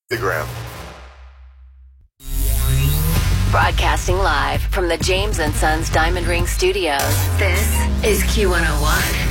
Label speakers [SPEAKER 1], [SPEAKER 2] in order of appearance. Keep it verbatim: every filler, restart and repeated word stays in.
[SPEAKER 1] Instagram.
[SPEAKER 2] Broadcasting live from the James and Sons Diamond Ring Studios. This is Q one oh one.